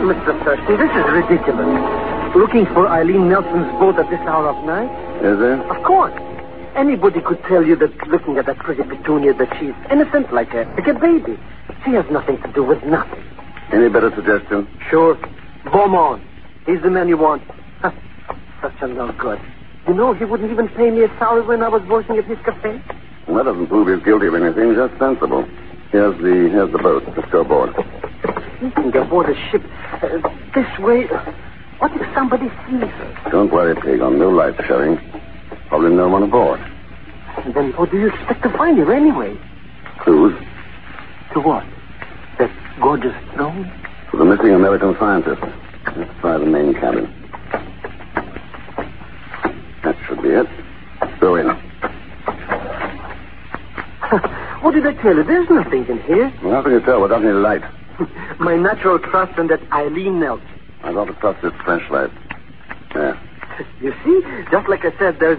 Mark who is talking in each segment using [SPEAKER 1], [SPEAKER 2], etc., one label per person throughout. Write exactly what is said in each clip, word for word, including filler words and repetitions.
[SPEAKER 1] Mister Thurston, this is ridiculous. Looking for Eileen Nelson's boat at this hour of night?
[SPEAKER 2] Is there?
[SPEAKER 1] Of course. Anybody could tell you that looking at that pretty Petunia that she's innocent like a, like a baby. She has nothing to do with nothing.
[SPEAKER 2] Any better suggestion?
[SPEAKER 1] Sure. Beaumont. He's the man you want. Such a no good. You know, he wouldn't even pay me a salary when I was working at his cafe.
[SPEAKER 2] Well, that doesn't prove he's guilty of anything, just sensible. Here's the here's the boat. Let's go aboard.
[SPEAKER 1] Sneaking aboard a ship uh, this way. What if somebody sees us?
[SPEAKER 2] Don't worry, Pagon. No light showing. Probably no one aboard.
[SPEAKER 1] Then what do you expect to find here anyway?
[SPEAKER 2] Clues?
[SPEAKER 1] To what? That gorgeous throne?
[SPEAKER 2] To the missing American scientist. Let's try the main cabin. That should be it. Go in.
[SPEAKER 1] What did I tell you? There's nothing in here.
[SPEAKER 2] Well, how can you tell without any light?
[SPEAKER 1] My natural trust in that Eileen Nelson.
[SPEAKER 2] I got to trust this flashlight. Yeah.
[SPEAKER 1] You see? Just like I said, there's...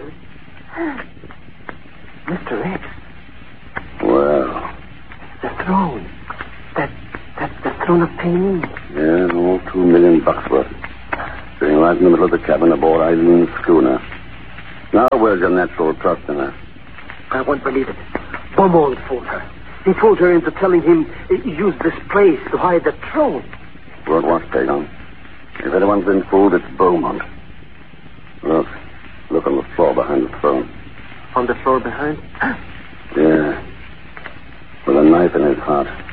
[SPEAKER 1] Mister X.
[SPEAKER 2] Well.
[SPEAKER 1] The throne. That, that's the throne of Pain.
[SPEAKER 2] Yeah, all two million bucks worth. Sitting right in the middle of the cabin aboard Eileen's schooner. Now, where's your natural trust in her?
[SPEAKER 1] I won't believe it. Beaumont fooled her. He fooled her into telling him he used this place to hide the throne.
[SPEAKER 2] Won't watch, Pagon. If anyone's been fooled, it's Beaumont. Look. Look on the floor behind the throne.
[SPEAKER 1] On the floor behind?
[SPEAKER 2] Yeah. With a knife in his heart.